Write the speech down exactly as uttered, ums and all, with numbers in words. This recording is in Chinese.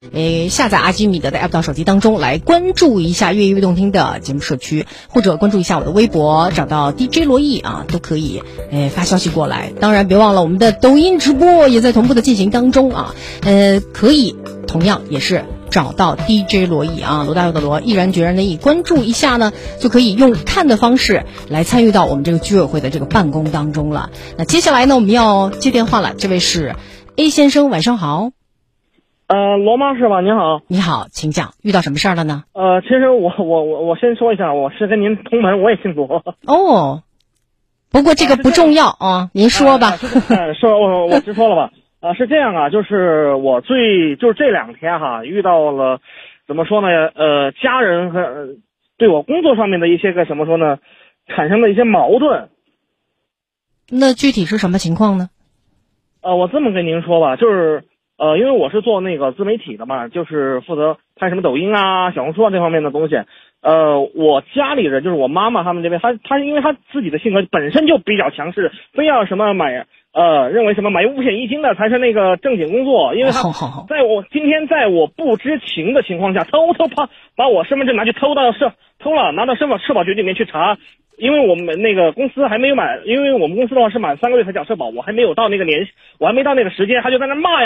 诶，下载阿基米德的 app 到手机当中来关注一下粤语动听的节目社区，或者关注一下我的微博，找到 D J 罗毅啊，都可以诶发消息过来。当然别忘了我们的抖音直播也在同步的进行当中啊，呃，可以同样也是找到 D J 罗毅啊，罗大佑的罗，毅然决然的毅，关注一下呢，就可以用看的方式来参与到我们这个居委会的这个办公当中了。那接下来呢，我们要接电话了，这位是 A 先生，晚上好。 呃，罗妈是吧？您好。 你好，请讲，遇到什么事儿了呢？ 呃，其实我我我我先说一下，我是跟您同门，我也姓罗。 哦，不过这个不重要啊，啊您说吧。 呃，说我我直说了吧。啊、呃，是这样啊，就是我最就是这两天哈遇到了，怎么说呢？呃，家人和、呃、对我工作上面的一些个怎么说呢，产生了一些矛盾。 那具体是什么情况呢？ 呃，我这么跟您说吧，就是。呃，因为我是做那个自媒体的嘛，就是负责拍什么抖音啊、小红书啊这方面的东西。呃，我家里人就是我妈妈他们这边，她她因为她自己的性格本身就比较强势，非要什么买呃认为什么买五险一金的才是那个正经工作，因为她在我今天在我不知情的情况下，偷偷把把我身份证拿去偷到社偷了，拿到社保社保局里面去查。因为我们那个公司还没有满，因为我们公司的话是满三个月才缴社保，我还没有到那个年，我还没到那个时间，他就在那骂呀。